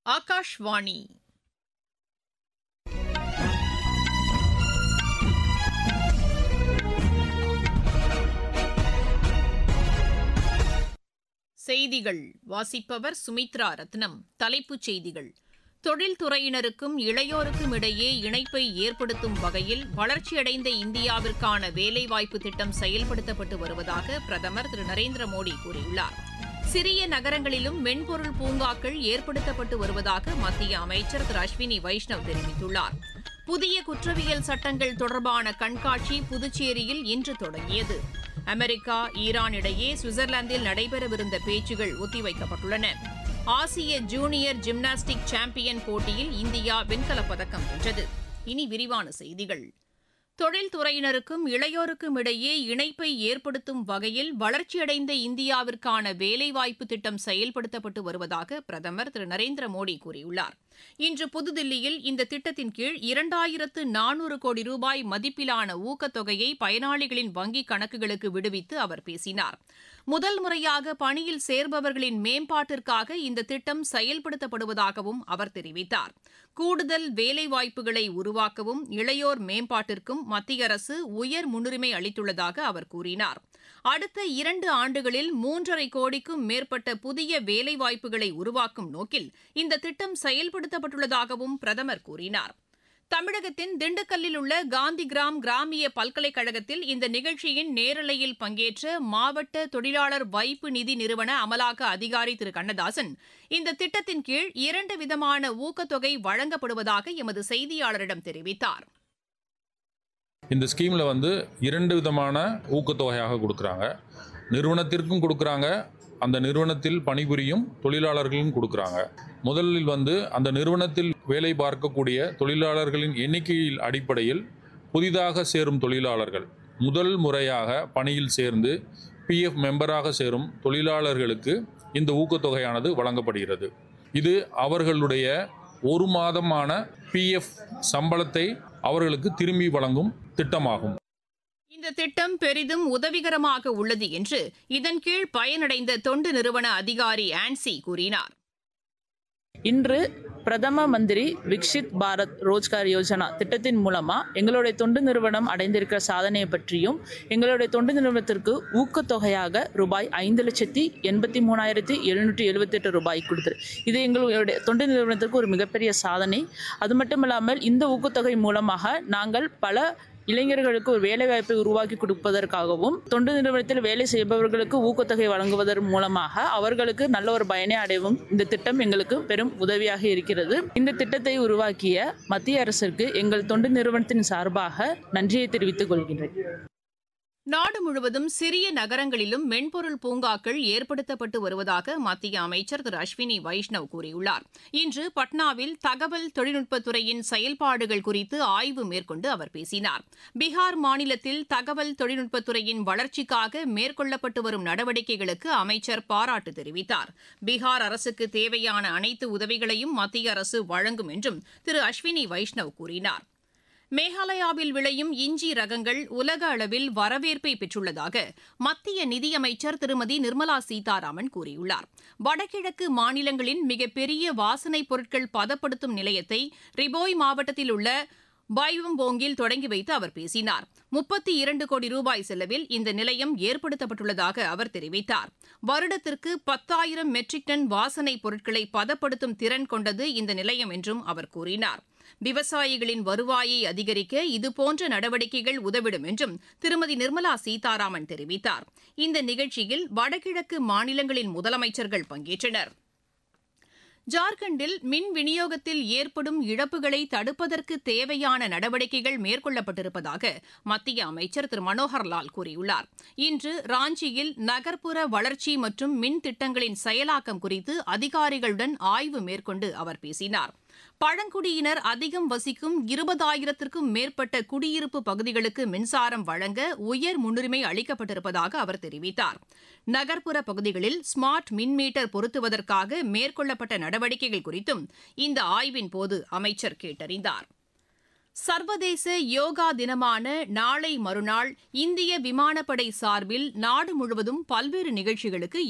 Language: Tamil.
ஆகாஷ்வாணி செய்திகள் வாசிப்பவர் சுமித்ரா ரத்னம். தலைப்புச் செய்திகள்: தொழில்துறையினருக்கும் இளையோருக்கும் இடையே இணைப்பை ஏற்படுத்தும் வகையில் வளர்ச்சியடைந்த இந்தியாவிற்கான வேலைவாய்ப்பு திட்டம் செயல்படுத்தப்பட்டு வருவதாக பிரதமர் திரு நரேந்திர மோடி கூறியுள்ளார். சிறிய நகரங்களிலும் மென்பொருள் பூங்காக்கள் ஏற்படுத்தப்பட்டு வருவதாக மத்திய அமைச்சர் திரு அஸ்வினி வைஷ்ணவ் தெரிவித்துள்ளார். புதிய குற்றவியல் சட்டங்கள் தொடர்பான கண்காட்சி புதுச்சேரியில் இன்று தொடங்கியது. அமெரிக்கா, ஈரான் இடையே சுவிட்சர்லாந்தில் நடைபெறவிருந்த பேச்சுகள் ஒத்திவைக்கப்பட்டுள்ளன. ஆசிய ஜூனியர் ஜிம்னாஸ்டிக் சாம்பியன் போட்டியில் இந்தியா வெண்கலப் பதக்கம் வென்றது. இனி விரிவான செய்திகள். தொழில்துறையினருக்கும் இளையோருக்கும் இடையே இணைப்பை ஏற்படுத்தும் வகையில் வளர்ச்சியடைந்த இந்தியாவிற்கான வேலைவாய்ப்பு திட்டம் செயல்படுத்தப்பட்டு வருவதாக பிரதமர் திரு நரேந்திர மோடி கூறியுள்ளார். இன்று புதுதில்லியில் இந்த திட்டத்தின் கீழ் 2400 கோடி ரூபாய் மதிப்பிலான ஊக்கத்தொகையை பயனாளிகளின் வங்கிக் கணக்குகளுக்கு விடுவித்து அவர் பேசினார். முதல் முறையாக பணியில் சேர்பவர்களின் மேம்பாட்டிற்காக இந்த திட்டம் செயல்படுத்தப்படுவதாகவும் அவர் தெரிவித்தார். கூடுதல் வேலைவாய்ப்புகளை உருவாக்கவும் இளையோர் மேம்பாட்டிற்கும் மத்திய அரசு உயர் முன்னுரிமை அளித்துள்ளதாக அவர் கூறினார். அடுத்த 2 ஆண்டுகளில் 3,50 கோடிக்கும் மேற்பட்ட புதிய வேலைவாய்ப்புகளை உருவாக்கும் நோக்கில் இந்த திட்டம் செயல்படுத்தப்பட்டுள்ளதாகவும் பிரதமர் கூறினார். தமிழகத்தின் திண்டுக்கல்லில் உள்ள காந்திகிராம் கிராமிய பல்கலைக்கழகத்தில் இந்த நிகழ்ச்சியின் நேரலையில் பங்கேற்ற மாவட்ட தொழிலாளர் வைப்பு நிதி நிறுவன அமலாக்க அதிகாரி திரு கண்ணதாசன், இந்த திட்டத்தின் கீழ் 2 விதமான ஊக்கத்தொகை வழங்கப்படுவதாக எமது செய்தியாளரிடம் தெரிவித்தார். இந்த ஸ்கீமில் 2 விதமான ஊக்கத்தொகையாக கொடுக்குறாங்க. நிறுவனத்திற்கும் கொடுக்குறாங்க, அந்த நிறுவனத்தில் பணிபுரியும் தொழிலாளர்களும் கொடுக்குறாங்க. முதலில் அந்த நிறுவனத்தில் வேலை பார்க்கக்கூடிய தொழிலாளர்களின் எண்ணிக்கையில் அடிப்படையில் புதிதாக சேரும் தொழிலாளர்கள், முதல் முறையாக பணியில் சேர்ந்து பிஎஃப் மெம்பராக சேரும் தொழிலாளர்களுக்கு இந்த ஊக்கத்தொகையானது வழங்கப்படுகிறது. இது அவர்களுடைய 1 மாதமான பிஎஃப் சம்பளத்தை அவர்களுக்கு திரும்பி வழங்கும் திட்டமாகும். இந்த திட்டம் பெரிதும் உதவிகரமாக உள்ளது என்று இதன் கீழ் பயனடைந்த தொண்டு நிறுவன அதிகாரி ஆன்சி கூறினார். இன்று பிரதம மந்திரி விக்ஷித் பாரத் ரோஜ்கார் யோஜனா திட்டத்தின் மூலமா எங்களுடைய தொண்டு நிறுவனம் அடைந்திருக்கிற சாதனையை பற்றியும், எங்களுடைய தொண்டு நிறுவனத்திற்கு ஊக்கத்தொகையாக ரூபாய் 5,83,778 ரூபாய் கொடுத்துரு. இது எங்களுடைய தொண்டு நிறுவனத்திற்கு ஒரு மிகப்பெரிய சாதனை. அது மட்டும் இல்லாமல் இந்த ஊக்கத்தொகை மூலமாக நாங்கள் பல இளைஞர்களுக்கு ஒரு வேலைவாய்ப்பை உருவாக்கி கொடுப்பதற்காகவும், தொண்டு நிறுவனத்தில் வேலை செய்பவர்களுக்கு ஊக்கத்தொகை வழங்குவதன் மூலமாக அவர்களுக்கு நல்ல ஒரு பயனை அடைவும் இந்த திட்டம் எங்களுக்கு பெரும் உதவியாக இருக்கிறது. இந்த திட்டத்தை உருவாக்கிய மத்திய அரசிற்கு எங்கள் தொண்டு நிறுவனத்தின் சார்பாக நன்றியை தெரிவித்துக் கொள்கிறேன். நாடு முழுவதும் சிறிய நகரங்களிலும் மென்பொருள் பூங்காக்கள் ஏற்படுத்தப்பட்டு வருவதாக மத்திய அமைச்சர் திரு அஸ்வினி வைஷ்ணவ் கூறியுள்ளார். இன்று பட்னாவில் தகவல் தொழில்நுட்பத்துறையின் செயல்பாடுகள் குறித்து ஆய்வு மேற்கொண்டு அவர் பேசினார். பீகார் மாநிலத்தில் தகவல் தொழில்நுட்பத்துறையின் வளர்ச்சிக்காக மேற்கொள்ளப்பட்டு வரும் நடவடிக்கைகளுக்கு அமைச்சர் பாராட்டு தெரிவித்தார். பீகார் அரசுக்கு தேவையான அனைத்து உதவிகளையும் மத்திய அரசு வழங்கும் என்றும் திரு அஸ்வினி வைஷ்ணவ் கூறினார். மேகாலயாவில் விளையும் இஞ்சி ரகங்கள் உலக அளவில் வரவேற்பை பெற்றுள்ளதாக மத்திய நிதியமைச்சர் திருமதி நிர்மலா சீதாராமன் கூறியுள்ளார். வடகிழக்கு மாநிலங்களின் மிகப்பெரிய வாசனைப் பொருட்கள் பதப்படுத்தும் நிலையத்தை ரிபோய் மாவட்டத்தில் உள்ள பாய்வம்போங்கில் தொடங்கி வைத்து அவர் பேசினார். 32 கோடி ரூபாய் செலவில் இந்த நிலையம் ஏற்படுத்தப்பட்டுள்ளதாக அவர் தெரிவித்தார். வருடத்திற்கு 10,000 மெட்ரிக் டன் வாசனைப் பொருட்களை பதப்படுத்தும் திறன் கொண்டது இந்த நிலையம் என்றும் அவர் கூறினார். விவசாயிகளின் வருவாயை அதிகரிக்க இதுபோன்ற நடவடிக்கைகள் உதவிடும் என்றும் திருமதி நிர்மலா சீதாராமன் தெரிவித்தார். இந்த நிகழ்ச்சியில் வடகிழக்கு மாநிலங்களின் முதலமைச்சர்கள் பங்கேற்றனர். ஜார்க்கண்டில் மின் விநியோகத்தில் ஏற்படும் இழப்புகளை தடுப்பதற்கு தேவையான நடவடிக்கைகள் மேற்கொள்ளப்பட்டிருப்பதாக மத்திய அமைச்சர் திரு மனோகர்லால் கூறியுள்ளார். இன்று ராஞ்சியில் நகர்ப்புற வளர்ச்சி மற்றும் மின் திட்டங்களின் செயலாக்கம் குறித்து அதிகாரிகளுடன் ஆய்வு மேற்கொண்டு அவர் பேசினார். பழங்குடியினர் அதிகம் வசிக்கும் 20,000த்திற்கும் மேற்பட்ட குடியிருப்பு பகுதிகளுக்கு மின்சாரம் வழங்க உயர் முன்னுரிமை அளிக்கப்பட்டிருப்பதாக அவர் தெரிவித்தார். நகர்ப்புற பகுதிகளில் ஸ்மார்ட் மின் மீட்டர் பொருத்துவதற்காக மேற்கொள்ளப்பட்ட நடவடிக்கைகள் குறித்தும் இந்த ஆய்வின் போது அமைச்சர் கேட்டறிந்தார். சர்வதேச யோகா தினமான நாளை மறுநாள் இந்திய விமானப்படை சார்பில் நாடு முழுவதும் பல்வேறு நிகழ்ச்சிகளுக்கு